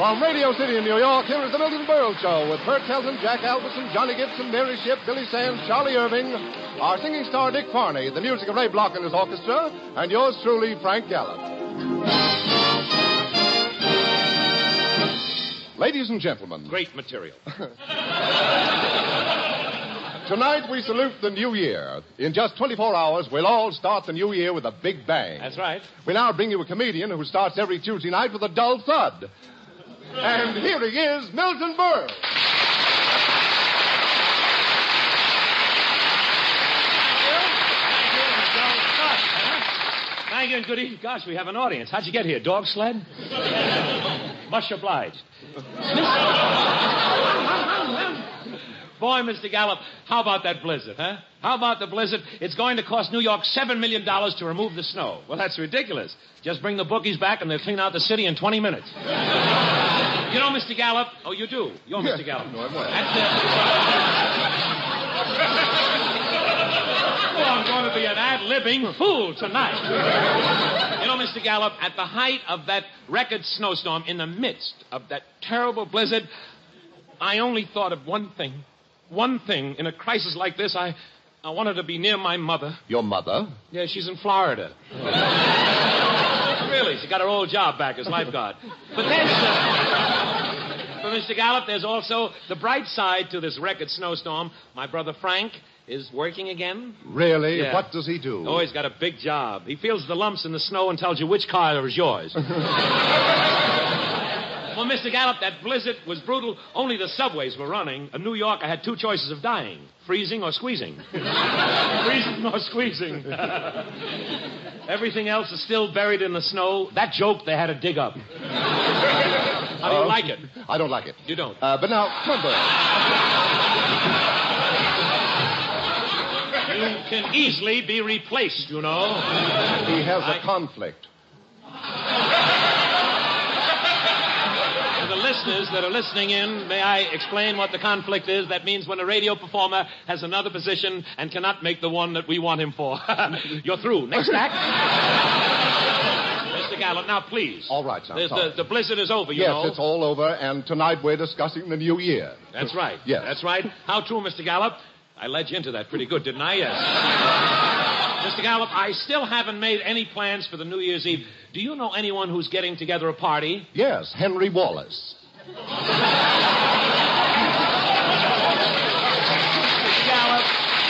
From Radio City in New York, here is the Milton Berle Show with Bert Kelton, Jack Albertson, Johnny Gibson, Mary Shipp, Billy Sands, Charlie Irving, our singing star Dick Farney, the music of Ray Bloch and his orchestra, and yours truly, Frank Gallup. Ladies and gentlemen. Great material. Tonight we salute the new year. In just 24 hours, we'll all start the new year with a big bang. That's right. We now bring you a comedian who starts every Tuesday night with a dull thud. And here he is, Milton Berle. Thank you and good evening. Gosh, we have an audience. How'd you get here? Dog sled? Much obliged. Boy, Mr. Gallup, how about that blizzard, huh? How about the blizzard? It's going to cost New York $7 million to remove the snow. Well, that's ridiculous. Just bring the bookies back and they'll clean out the city in 20 minutes. You know, Mr. Gallup... Oh, you do? You're Mr. Gallup. No, I won't. Oh, I'm going to be an ad-libbing fool tonight. You know, Mr. Gallup, at the height of that record snowstorm, in the midst of that terrible blizzard, I only thought of one thing. One thing. In a crisis like this, I wanted to be near my mother. Your mother? Yeah, she's in Florida. Really, she got her old job back as lifeguard. But there's... For Mr. Gallup, there's also the bright side to this record snowstorm. My brother Frank is working again. Really? Yeah. What does he do? Oh, he's got a big job. He feels the lumps in the snow and tells you which car is yours. Well, Mr. Gallup, that blizzard was brutal. Only the subways were running. In New York, I had two choices of dying. Freezing or squeezing. Freezing or squeezing. Everything else is still buried in the snow. That joke they had to dig up. How do you like it? I don't like it. You don't? But now, come on. You can easily be replaced, you know. He has a conflict. To the listeners that are listening in, may I explain what the conflict is? That means when a radio performer has another position and cannot make the one that we want him for. You're through. Next act. Mr. Gallup, now please. All right, son. The blizzard is over, you know. Yes, it's all over, and tonight we're discussing the new year. That's right. Yes. That's right. How true, Mr. Gallup? I led you into that pretty good, didn't I? Yes. Mr. Gallup, I still haven't made any plans for the New Year's Eve. Do you know anyone who's getting together a party? Yes, Henry Wallace. Mr. Gallup.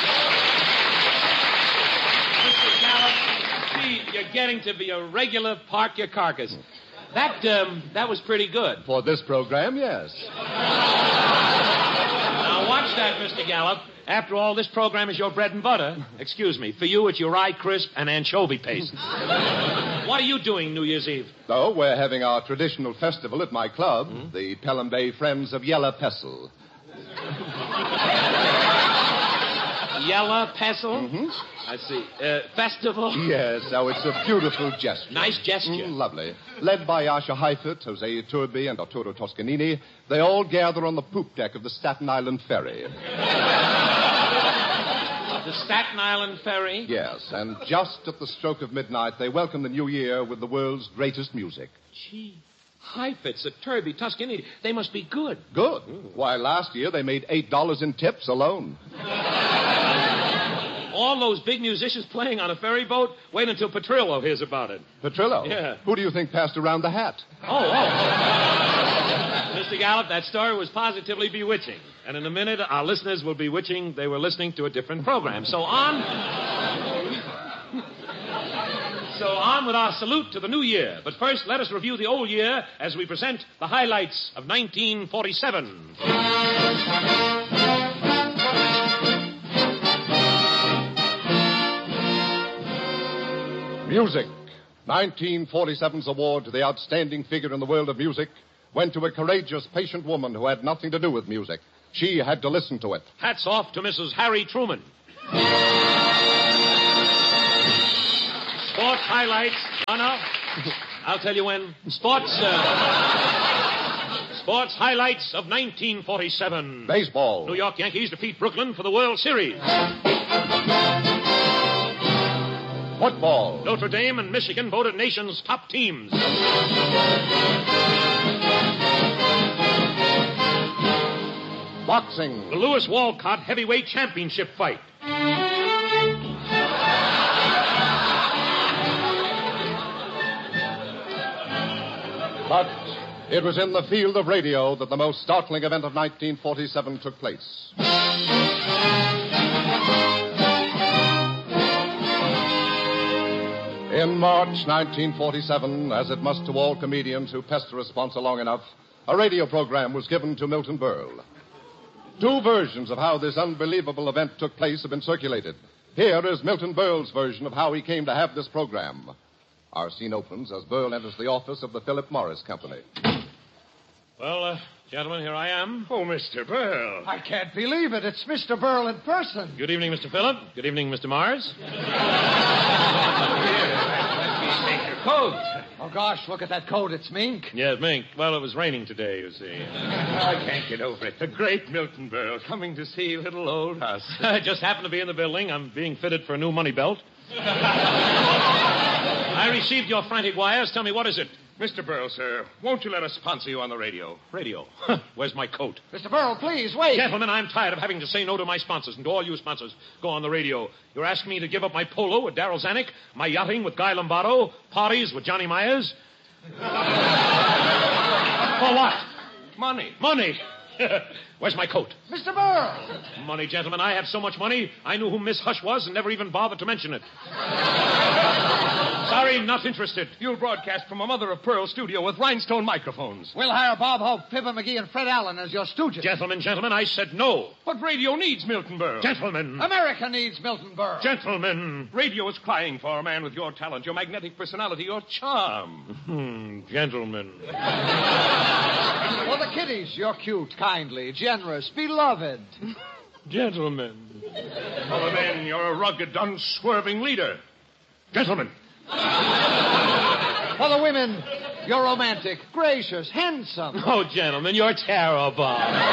Mr. Gallup, see, you're getting to be a regular park your carcass. That was pretty good. For this program, yes. Now, watch that, Mr. Gallup. After all, this program is your bread and butter. Excuse me. For you, it's your rye crisp and anchovy paste. What are you doing New Year's Eve? So, we're having our traditional festival at my club, the Pelham Bay Friends of Yella Pestle. Yella Pestle? Mm-hmm. I see. Festival? Yes, now it's a beautiful gesture. Nice gesture. Lovely. Led by Asha Heifert, Jose Iturbi, and Arturo Toscanini, they all gather on the poop deck of the Staten Island Ferry. The Staten Island Ferry? Yes, and just at the stroke of midnight, they welcome the new year with the world's greatest music. Gee, Heifetz, Iturbi, Toscanini, they must be good. Good. Why, last year they made $8 in tips alone. All those big musicians playing on a ferry boat? Wait until Petrillo hears about it. Petrillo? Yeah. Who do you think passed around the hat? Oh. Mr. Gallup, that story was positively bewitching. And in a minute, our listeners will be wishing they were listening to a different program. So on with our salute to the new year. But first, let us review the old year as we present the highlights of 1947. Music. 1947's award to the outstanding figure in the world of music went to a courageous, patient woman who had nothing to do with music. She had to listen to it. Hats off to Mrs. Harry Truman. Sports highlights. No. I'll tell you when. Sports highlights of 1947. Baseball. New York Yankees defeat Brooklyn for the World Series. Football. Notre Dame and Michigan voted nation's top teams. Boxing. The Lewis Walcott Heavyweight Championship fight. But it was in the field of radio that the most startling event of 1947 took place. In March 1947, as it must to all comedians who pester a sponsor long enough, a radio program was given to Milton Berle. Two versions of how this unbelievable event took place have been circulated. Here is Milton Berle's version of how he came to have this program. Our scene opens as Berle enters the office of the Philip Morris Company. Well, gentlemen, here I am. Oh, Mr. Berle. I can't believe it. It's Mr. Berle in person. Good evening, Mr. Phillip. Good evening, Mr. Mars. Take your coat. Oh, gosh, look at that coat. It's mink. Yes, Mink. Well, it was raining today, you see. I can't get over it. The great Milton Berle coming to see little old us. I just happened to be in the building. I'm being fitted for a new money belt. I received your frantic wires. Tell me, what is it? Mr. Berle, sir, won't you let us sponsor you on the radio? Radio. Where's my coat? Mr. Berle, please, wait. Gentlemen, I'm tired of having to say no to my sponsors, and to all you sponsors, go on the radio. You're asking me to give up my polo with Darryl Zanuck, my yachting with Guy Lombardo, parties with Johnny Myers. For what? Money. Money. Where's my coat? Mr. Berle. Money, gentlemen. I have so much money, I knew who Miss Hush was and never even bothered to mention it. Sorry, not interested. You'll broadcast from a mother-of-pearl studio with rhinestone microphones. We'll hire Bob Hope, Fibber McGee, and Fred Allen as your stooges. Gentlemen, I said no. But radio needs Milton Berle. Gentlemen. America needs Milton Berle. Gentlemen. Radio is crying for a man with your talent, your magnetic personality, your charm. Gentlemen. For the kiddies, you're cute, kindly, generous, beloved. Gentlemen. For the men, you're a rugged, unswerving leader. Gentlemen. For the women, you're romantic, gracious, handsome. Oh, gentlemen, you're terrible.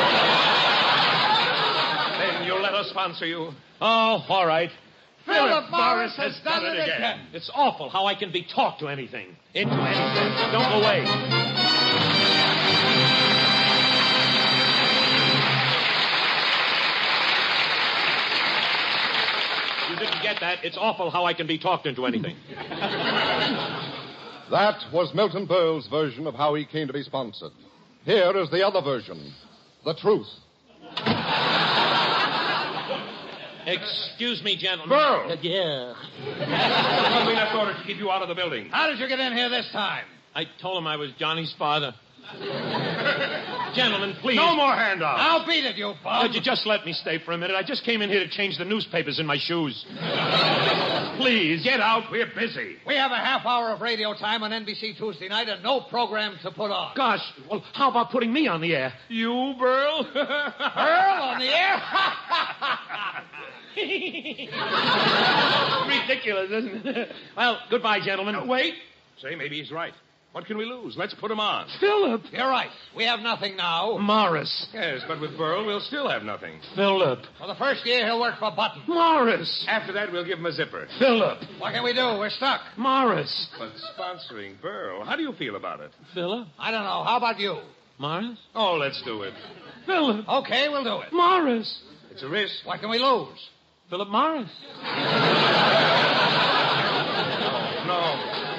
Then you'll let us sponsor you. Oh, all right. Philip Morris has done it again. It's awful how I can be talked to anything. Into anything. Don't go away. You didn't get that. It's awful how I can be talked into anything. That was Milton Berle's version of how he came to be sponsored. Here is the other version. The truth. Excuse me, gentlemen. Berle! Yeah. Well, we left orders to keep you out of the building. How did you get in here this time? I told him I was Johnny's father. Gentlemen, please. No more handoffs. I'll beat it, you bum. Could you just let me stay for a minute? I just came in here to change the newspapers in my shoes. Please. Get out. We're busy. We have a half hour of radio time on NBC Tuesday night and no program to put on. Gosh, well, how about putting me on the air? You, Berle? Earl on the air? Ridiculous, isn't it? Well, goodbye, gentlemen. Wait. Say, maybe he's right. What can we lose? Let's put him on. Philip. You're right. We have nothing now. Morris. Yes, but with Berle, we'll still have nothing. Philip. For the first year, he'll work for Button. Morris. After that, we'll give him a zipper. Philip. What can we do? We're stuck. Morris. But sponsoring Berle, how do you feel about it? Philip. I don't know. How about you? Morris. Oh, let's do it. Philip. Okay, we'll do it. Morris. It's a risk. What can we lose? Philip Morris. No.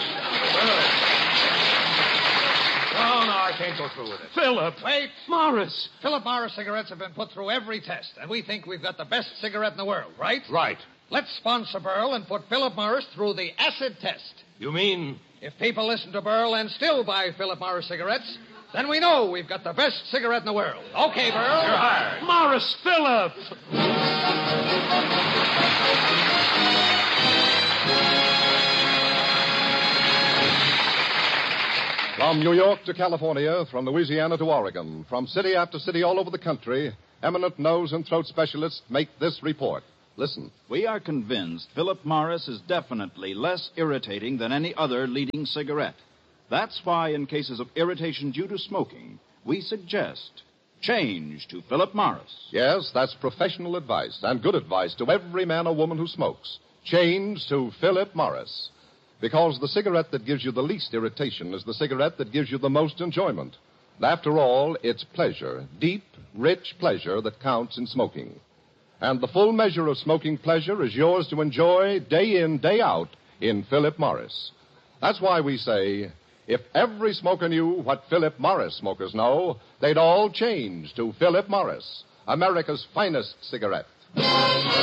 No, I can't go through with it. Philip. Wait. Morris. Philip Morris cigarettes have been put through every test, and we think we've got the best cigarette in the world, right? Right. Let's sponsor Berle and put Philip Morris through the acid test. You mean... If people listen to Berle and still buy Philip Morris cigarettes, then we know we've got the best cigarette in the world. Okay, Berle. You're hired. Morris Philip. From New York to California, from Louisiana to Oregon, from city after city all over the country, eminent nose and throat specialists make this report. Listen. We are convinced Philip Morris is definitely less irritating than any other leading cigarette. That's why, in cases of irritation due to smoking, we suggest change to Philip Morris. Yes, that's professional advice and good advice to every man or woman who smokes. Change to Philip Morris. Because the cigarette that gives you the least irritation is the cigarette that gives you the most enjoyment. After all, it's pleasure, deep, rich pleasure that counts in smoking. And the full measure of smoking pleasure is yours to enjoy day in, day out in Philip Morris. That's why we say, if every smoker knew what Philip Morris smokers know, they'd all change to Philip Morris, America's finest cigarette.